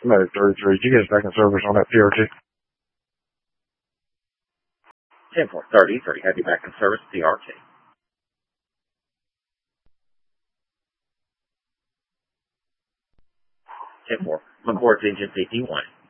Medic 33, did you get us back in service on that PRT? 10-4, 30, have you back in service, PRT. 10-4, McCord's engine 51.